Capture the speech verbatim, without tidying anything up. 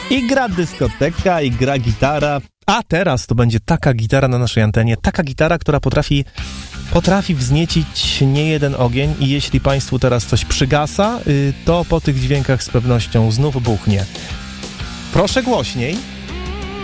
I gra dyskoteka, i gra gitara. A teraz to będzie taka gitara na naszej antenie, taka gitara, która potrafi, potrafi wzniecić niejeden ogień i jeśli Państwu teraz coś przygasa, to po tych dźwiękach z pewnością znów buchnie. Proszę głośniej.